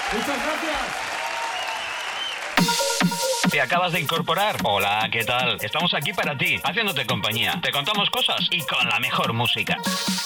Muchas gracias. ¿Te acabas de incorporar? Hola, ¿qué tal? Estamos aquí para ti, haciéndote compañía. Te contamos cosas y con la mejor música.